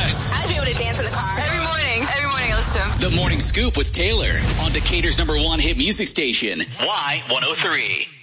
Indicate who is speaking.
Speaker 1: Cars.
Speaker 2: I should be able to dance in the car.
Speaker 3: Every morning I listen to him.
Speaker 1: The Morning Scoop with Taylor on Decatur's #1 hit music station, Y103.